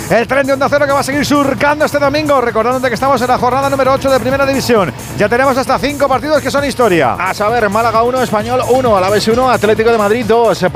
el tren de Onda Cero que va a seguir surcando este domingo, recordándote que estamos en la jornada número 8 de Primera División. Ya tenemos hasta 5 partidos que son historia. A saber, Málaga 1, Español 1, Alavés 1, Atlético de Madrid 2.